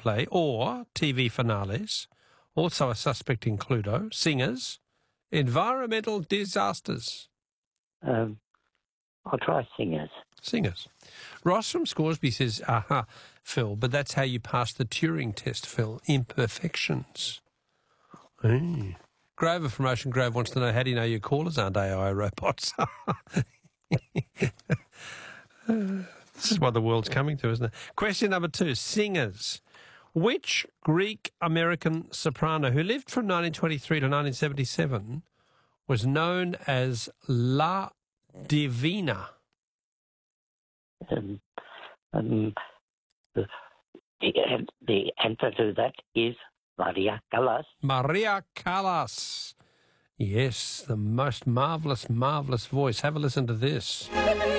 replay, or TV finales. Also a suspect in Cluedo. Singers. Environmental disasters. I'll try singers. Singers. Ross from Scoresby says, aha, Phil, but that's how you pass the Turing test, Phil. Imperfections. Hey. Grover from Ocean Grove wants to know, how do you know your callers aren't AI robots? This is what the world's coming to, isn't it? Question number 2, singers. Which Greek-American soprano who lived from 1923 to 1977 was known as La Divina? The answer to that is Maria Callas. Maria Callas. Yes, the most marvellous, marvellous voice. Have a listen to this.